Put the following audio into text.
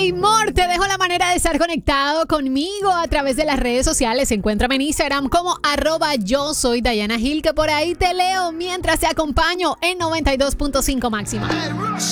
Amor, te dejo la manera de estar conectado conmigo a través de las redes sociales. Encuéntrame en Instagram como @yo soy Diana Gil, que por ahí te leo mientras te acompaño en 92.5 máxima.